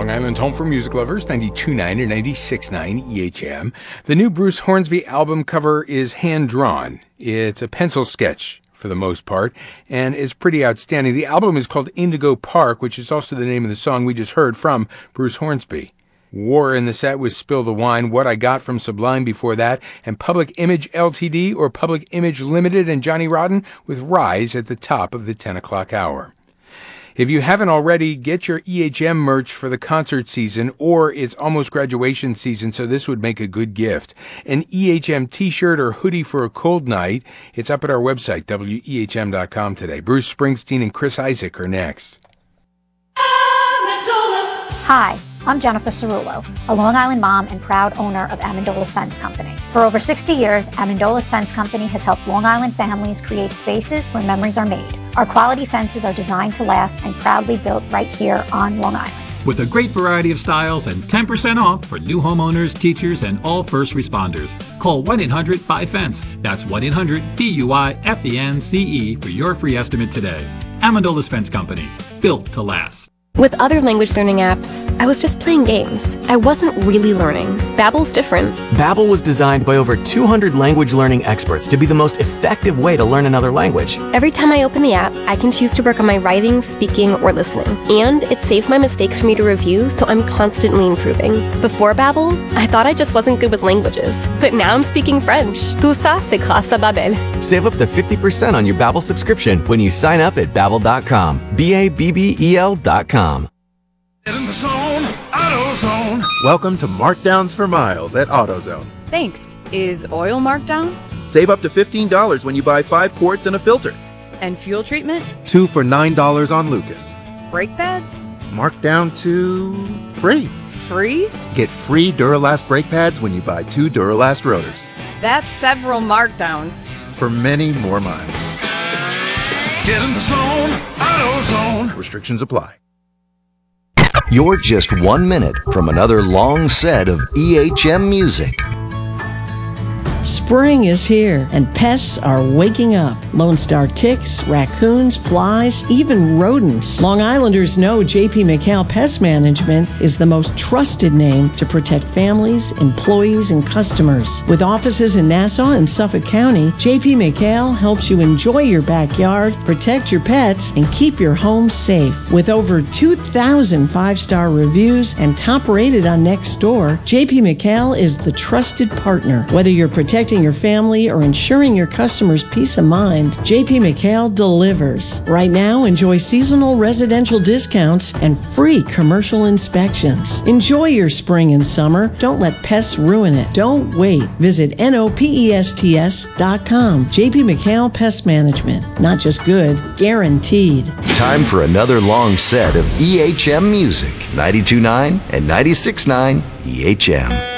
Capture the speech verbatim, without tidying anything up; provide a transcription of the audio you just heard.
Long Island's home for music lovers, ninety-two point nine or ninety-six point nine E H M. The new Bruce Hornsby album cover is hand-drawn. It's a pencil sketch for the most part, and is pretty outstanding. The album is called Indigo Park, which is also the name of the song we just heard from Bruce Hornsby. War in the set was Spill the Wine, What I Got from Sublime before that, and Public Image L T D or Public Image Limited and Johnny Rotten with Rise at the top of the ten o'clock hour. If you haven't already, get your E H M merch for the concert season, or it's almost graduation season, so this would make a good gift. An E H M t-shirt or hoodie for a cold night. It's up at our website, W E H M dot com today. Bruce Springsteen and Chris Isaak are next. Hi, I'm Jennifer Cerullo, a Long Island mom and proud owner of Amendolas Fence Company. For over sixty years, Amendolas Fence Company has helped Long Island families create spaces where memories are made. Our quality fences are designed to last and proudly built right here on Long Island. With a great variety of styles and ten percent off for new homeowners, teachers, and all first responders. Call one eight hundred buy fence. That's one eight hundred B U I F E N C E for your free estimate today. Amendolas Fence Company, built to last. With other language learning apps, I was just playing games. I wasn't really learning. Babbel's different. Babbel was designed by over two hundred language learning experts to be the most effective way to learn another language. Every time I open the app, I can choose to work on my writing, speaking, or listening. And it saves my mistakes for me to review, so I'm constantly improving. Before Babbel, I thought I just wasn't good with languages. But now I'm speaking French. Tout ça, c'est grâce à Babbel. Save up to fifty percent on your Babbel subscription when you sign up at babbel dot com. B A B B E L dot com. Get in the zone, AutoZone. Welcome to Markdowns for Miles at AutoZone. Thanks. Is oil marked down? Save up to fifteen dollars when you buy five quarts and a filter. And fuel treatment? Two for nine dollars on Lucas. Brake pads? Marked down to free. Free? Get free Duralast brake pads when you buy two Duralast rotors. That's several markdowns. For many more miles. Get in the zone, AutoZone. Restrictions apply. You're just one minute from another long set of E H M music. Spring is here, and pests are waking up. Lone Star ticks, raccoons, flies, even rodents. Long Islanders know J P McHale Pest Management is the most trusted name to protect families, employees, and customers. With offices in Nassau and Suffolk County, J P McHale helps you enjoy your backyard, protect your pets, and keep your home safe. With over two thousand five-star reviews and top rated on Nextdoor, J P McHale is the trusted partner. Whether you're protecting your family or ensuring your customers' peace of mind, J P McHale delivers. Right now, enjoy seasonal residential discounts and free commercial inspections. Enjoy your spring and summer. Don't let pests ruin it. Don't wait. Visit N O P E S T S dot com. J P McHale Pest Management. Not just good, guaranteed. Time for another long set of E H M music. ninety-two point nine and ninety-six point nine E H M.